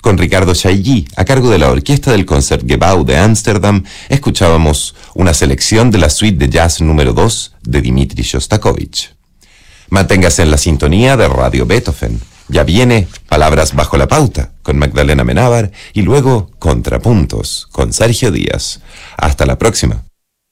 con Ricardo Chailly, a cargo de la orquesta del Concertgebouw de Ámsterdam, escuchábamos una selección de la suite de jazz número 2 de Dmitri Shostakovich. Manténgase en la sintonía de Radio Beethoven. Ya viene Palabras bajo la pauta con Magdalena Amenábar y luego Contrapuntos con Sergio Díaz. Hasta la próxima.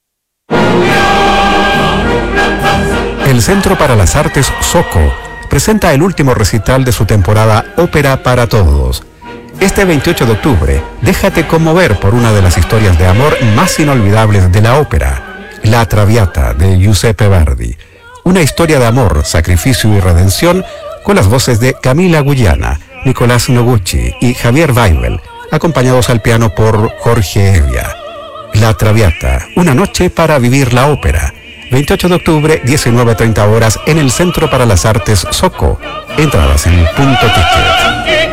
El Centro para las Artes SOCO presenta el último recital de su temporada Ópera para Todos. Este 28 de octubre, déjate conmover por una de las historias de amor más inolvidables de la ópera, La Traviata de Giuseppe Verdi. Una historia de amor, sacrificio y redención con las voces de Camila Guyana, Nicolás Noguchi y Javier Weibel, acompañados al piano por Jorge Evia. La Traviata, una noche para vivir la ópera. 28 de octubre, 19:30 horas en el Centro para las Artes SOCO. Entradas en Punto Ticket.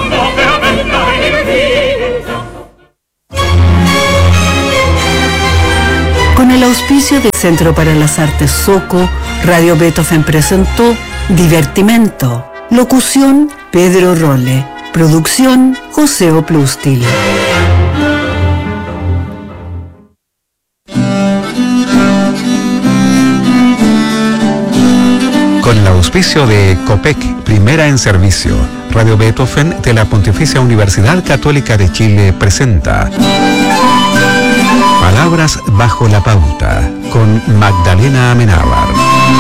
Con el auspicio del Centro para las Artes SOCO, Radio Beethoven presentó Divertimento. Locución, Pedro Rolle. Producción, José Oplustil. Con el auspicio de COPEC, primera en servicio, Radio Beethoven de la Pontificia Universidad Católica de Chile presenta Palabras bajo la pauta con Magdalena Amenábar.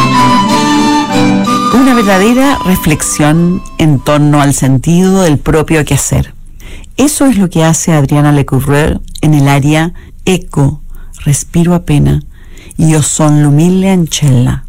Una verdadera reflexión en torno al sentido del propio quehacer. Eso es lo que hace Adriana Lecouvreur en el aria Eco, respiro appena, io son l'umile ancella.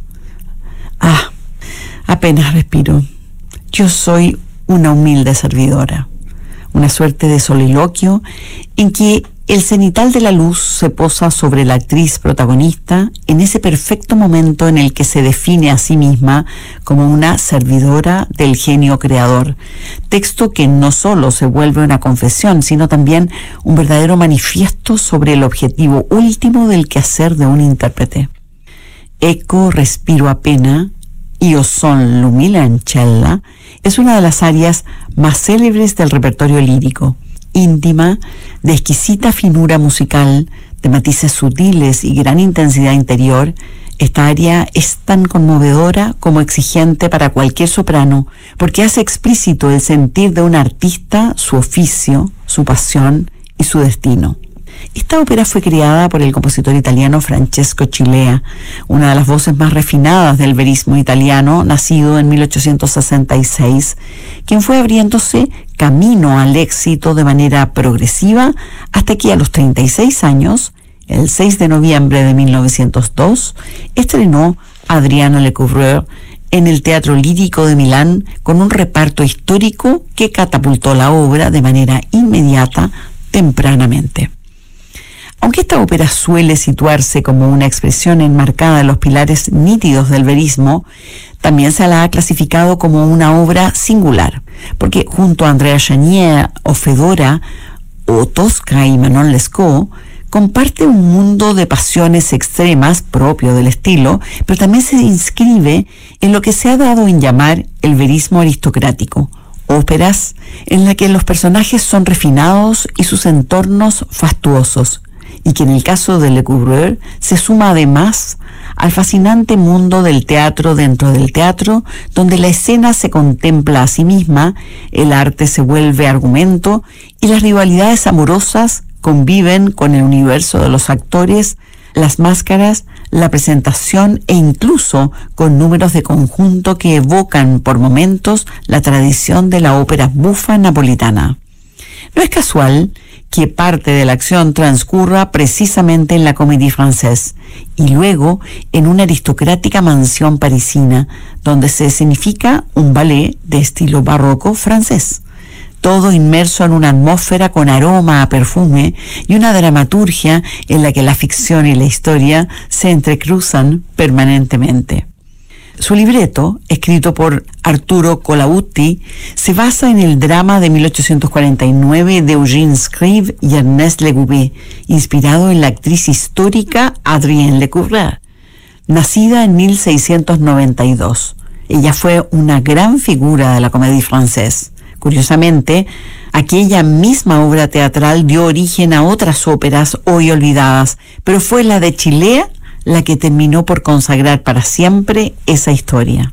Apenas respiro. Yo soy una humilde servidora. Una suerte de soliloquio en que el cenital de la luz se posa sobre la actriz protagonista en ese perfecto momento en el que se define a sí misma como una servidora del genio creador. Texto que no solo se vuelve una confesión, sino también un verdadero manifiesto sobre el objetivo último del quehacer de un intérprete. Eco, respiro appena, io son l'umile ancella, es una de las arias más célebres del repertorio lírico. Íntima, de exquisita finura musical, de matices sutiles y gran intensidad interior, esta aria es tan conmovedora como exigente para cualquier soprano, porque hace explícito el sentir de un artista, su oficio, su pasión y su destino. Esta ópera fue creada por el compositor italiano Francesco Cilea, una de las voces más refinadas del verismo italiano, nacido en 1866, quien fue abriéndose camino al éxito de manera progresiva hasta que a los 36 años, el 6 de noviembre de 1902, estrenó Adriana Lecouvreur en el Teatro Lírico de Milán con un reparto histórico que catapultó la obra de manera inmediata, tempranamente. Aunque esta ópera suele situarse como una expresión enmarcada en los pilares nítidos del verismo, también se la ha clasificado como una obra singular, porque junto a Andrea Chenier o Fedora, o Tosca y Manon Lescaut, comparte un mundo de pasiones extremas propio del estilo, pero también se inscribe en lo que se ha dado en llamar el verismo aristocrático, óperas en las que los personajes son refinados y sus entornos fastuosos, y que en el caso de Lecouvreur se suma además al fascinante mundo del teatro dentro del teatro, donde la escena se contempla a sí misma, el arte se vuelve argumento y las rivalidades amorosas conviven con el universo de los actores, las máscaras, la presentación e incluso con números de conjunto que evocan por momentos la tradición de la ópera bufa napolitana. No es casual que parte de la acción transcurra precisamente en la Comédie Française y luego en una aristocrática mansión parisina, donde se escenifica un ballet de estilo barroco francés. Todo inmerso en una atmósfera con aroma a perfume y una dramaturgia en la que la ficción y la historia se entrecruzan permanentemente. Su libreto, escrito por Arturo Colautti, se basa en el drama de 1849 de Eugène Scribe y Ernest Legouvé, inspirado en la actriz histórica Adrienne Lecouvreur, nacida en 1692. Ella fue una gran figura de la Comédie Française, Curiosamente, aquella misma obra teatral dio origen a otras óperas hoy olvidadas, pero fue la de Chilea la que terminó por consagrar para siempre esa historia.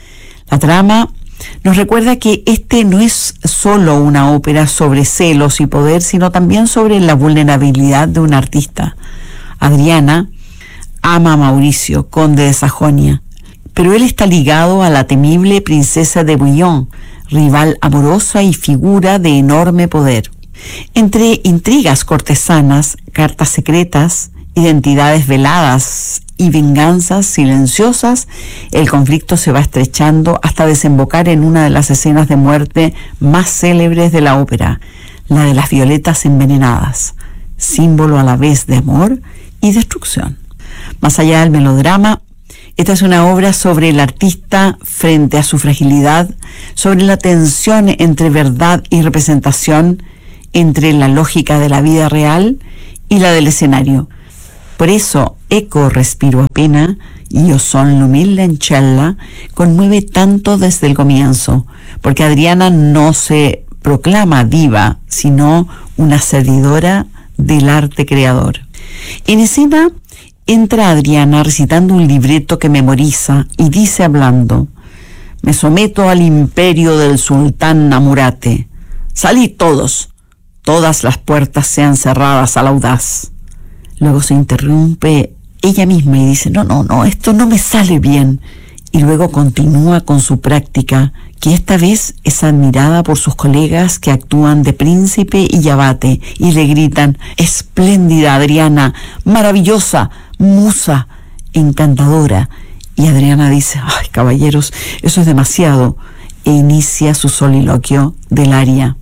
La trama nos recuerda que este no es solo una ópera sobre celos y poder, sino también sobre la vulnerabilidad de un artista. Adriana ama a Mauricio, conde de Sajonia, pero él está ligado a la temible princesa de Bouillon, rival amorosa y figura de enorme poder. Entre intrigas cortesanas, cartas secretas, identidades veladas y venganzas silenciosas, el conflicto se va estrechando hasta desembocar en una de las escenas de muerte más célebres de la ópera, la de las violetas envenenadas, símbolo a la vez de amor y destrucción. Más allá del melodrama, esta es una obra sobre el artista frente a su fragilidad, sobre la tensión entre verdad y representación, entre la lógica de la vida real y la del escenario. Por eso, Eco respiro appena, io son l'umilde ancella, conmueve tanto desde el comienzo, porque Adriana no se proclama diva, sino una servidora del arte creador. En escena entra Adriana recitando un libreto que memoriza y dice hablando: me someto al imperio del sultán Namurate. Salid todos, todas las puertas sean cerradas al audaz. Luego se interrumpe ella misma y dice: no, esto no me sale bien. Y luego continúa con su práctica, que esta vez es admirada por sus colegas que actúan de príncipe y abate y le gritan: espléndida Adriana, maravillosa, musa, encantadora. Y Adriana dice: ay, caballeros, eso es demasiado, e inicia su soliloquio del aria.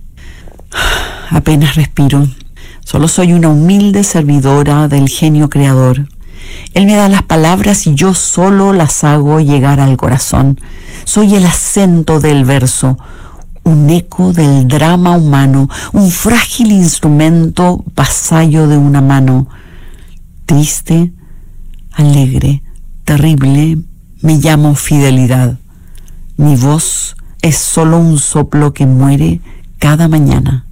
Apenas respiro. Solo soy una humilde servidora del genio creador. Él me da las palabras y yo solo las hago llegar al corazón. Soy el acento del verso, un eco del drama humano, un frágil instrumento vasallo de una mano. Triste, alegre, terrible, me llamo fidelidad. Mi voz es solo un soplo que muere cada mañana.